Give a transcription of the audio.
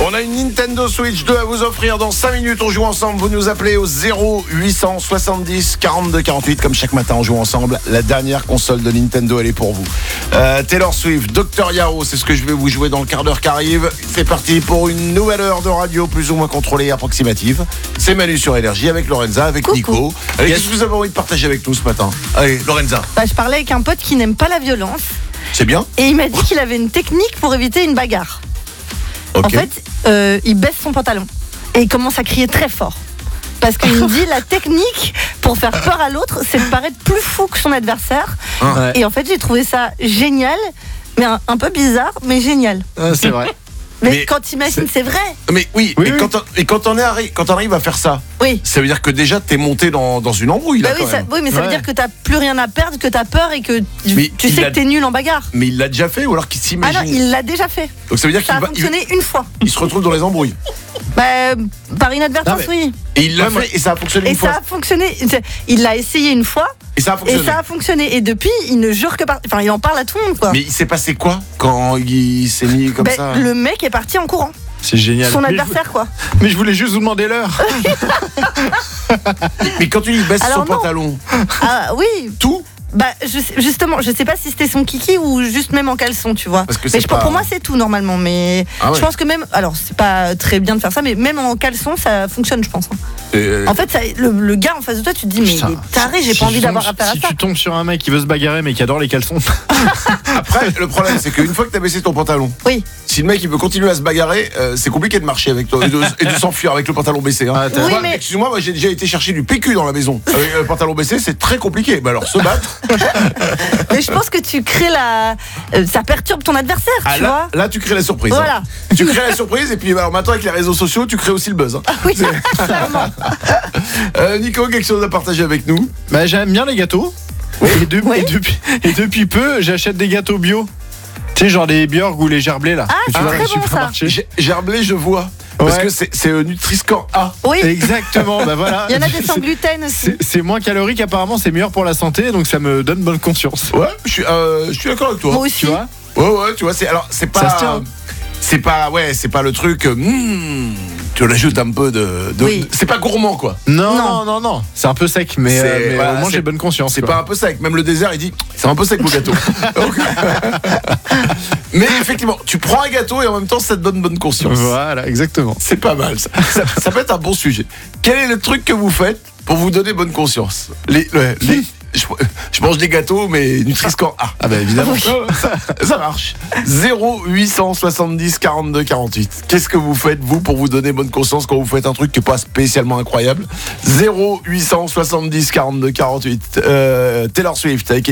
On a une Nintendo Switch 2 à vous offrir dans 5 minutes. On joue ensemble. Vous nous appelez au 0870 42 48. Comme chaque matin, on joue ensemble. La dernière console de Nintendo, elle est pour vous. Taylor Swift, Dr. Yao, c'est ce que je vais vous jouer dans le quart d'heure qui arrive. C'est parti pour une nouvelle heure de radio plus ou moins contrôlée et approximative. C'est Manu sur Énergie avec Lorenza, avec Coucou. Nico. Allez, qu'est-ce que vous avez envie de partager avec nous ce matin? Allez, Lorenza. Je parlais avec un pote qui n'aime pas la violence C'est bien? et il m'a dit qu'il avait une technique pour éviter une bagarre. Ok. En fait, il baisse son pantalon et il commence à crier très fort. Parce qu'il me dit la technique pour faire peur à l'autre, c'est de paraître plus fou que son adversaire. Ouais. Et en fait, j'ai trouvé ça génial, mais un peu bizarre, mais génial. C'est vrai. Mais quand t'imagines, c'est vrai. Mais oui, Oui, et oui. quand on arrive à faire ça, Oui. ça veut dire que déjà t'es monté dans une embrouille là Bah oui, quand ça, même. oui, mais ça veut Ouais. dire que t'as plus rien à perdre, que t'as peur et que Mais tu il sais a- que t'es nul en bagarre. Mais il l'a déjà fait ou alors qu'il Ah s'imagine? non, il l'a déjà fait. Donc ça veut dire Ça qu'il a va, fonctionné une fois. il se retrouve dans les embrouilles. Par inadvertance, Non, mais- oui. Et il l'a Ouais, moi- fait et ça a fonctionné Et une fois. ça a fonctionné. Il l'a essayé une fois Et ça a et fonctionné. ça a fonctionné. Et depuis, il ne jure que par. Enfin, il en parle à tout le monde, quoi. Mais il s'est passé quoi quand il s'est mis comme ça? Le mec est parti en courant. C'est génial. Son Mais adversaire, quoi. mais je voulais juste vous demander l'heure. Mais quand tu lui baisses Alors son non. pantalon, Ah oui. tout? Justement, je sais pas si c'était son kiki ou juste même en caleçon, tu vois. Parce que Mais c'est pas- pour moi, c'est tout normalement. Mais Ah ouais. je pense que même. Alors, c'est pas très bien de faire ça, mais même en caleçon, ça fonctionne, je pense. Euh, En fait, le gars en face de toi, tu te dis, mais Putain. il est taré, j'ai Si pas envie tu d'avoir tombes- affaire à Si ça. tu tombes sur un mec qui veut se bagarrer mais qui adore les caleçons. Après, le problème c'est qu'une fois que t'as baissé ton pantalon, Oui. si le mec il veut continuer à se bagarrer, c'est compliqué de marcher avec toi et de s'enfuir avec le pantalon baissé. Hein. Ah, Oui, Moi, mais- excuse-moi, moi j'ai déjà été chercher du PQ dans la maison. Avec le pantalon baissé, c'est très compliqué. Mais alors se battre, Mais je pense que tu crées ça perturbe ton adversaire, tu vois. là tu crées la surprise. Voilà. Hein. Tu crées la surprise et puis alors, maintenant avec les réseaux sociaux, tu crées aussi le buzz. Hein. Oui, clairement. Nico, quelque chose à partager avec nous? Bah, j'aime bien les gâteaux. Et, Oui. et depuis peu, j'achète des gâteaux bio. Tu sais, genre les Björk ou les Gerblé là. Ah, que tu c'est vois très dans les bon, ça. supermarchés. Gerblé, je vois. Parce Ouais. que c'est Nutri-Score A. Oui. Exactement, bah voilà. Il y en a des sans gluten aussi. C'est moins calorique, apparemment, c'est meilleur pour la santé, donc ça me donne bonne conscience. Ouais, je suis d'accord avec toi. Moi aussi. Tu vois? Ouais, tu vois, c'est pas. Ça se tient. C'est pas le truc. Tu rajoutes un peu de. Oui. C'est pas gourmand, quoi. Non. C'est un peu sec, mais, Voilà, au moins c'est- j'ai bonne conscience. C'est quoi. pas un peu sec. Même le désert, il dit c'est un peu sec, mon gâteau. Donc- Mais effectivement, tu prends un gâteau et en même temps, ça te donne bonne conscience. Voilà, exactement. C'est pas mal, ça. Ça peut être un bon sujet. Quel est le truc que vous faites pour vous donner bonne conscience? Je mange des gâteaux, mais Nutri-Score A. Ah bah évidemment. Ça marche. 0870 42 48. Qu'est-ce que vous faites, vous, pour vous donner bonne conscience quand vous faites un truc qui n'est pas spécialement incroyable? 0870 42 48. Taylor Swift avec